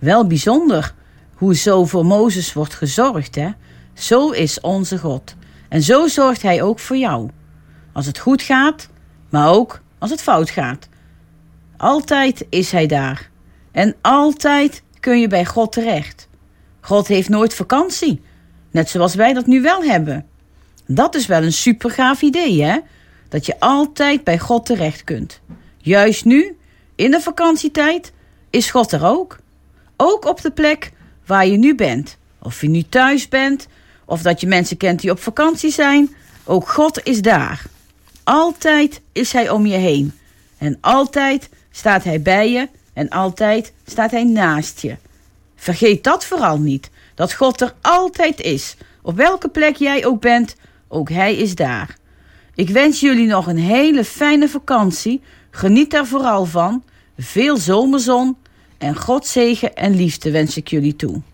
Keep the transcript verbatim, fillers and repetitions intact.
Wel bijzonder hoe zo voor Mozes wordt gezorgd, hè? Zo is onze God. En zo zorgt hij ook voor jou. Als het goed gaat, maar ook als het fout gaat. Altijd is hij daar. En altijd kun je bij God terecht. God heeft nooit vakantie. Net zoals wij dat nu wel hebben. Dat is wel een super gaaf idee, hè? Dat je altijd bij God terecht kunt. Juist nu, in de vakantietijd, is God er ook. Ook op de plek waar je nu bent. Of je nu thuis bent, of dat je mensen kent die op vakantie zijn. Ook God is daar. Altijd is hij om je heen. En altijd staat hij bij je en altijd staat hij naast je. Vergeet dat vooral niet, dat God er altijd is. Op welke plek jij ook bent, ook hij is daar. Ik wens jullie nog een hele fijne vakantie. Geniet er vooral van. Veel zomerzon en Gods zegen en liefde wens ik jullie toe.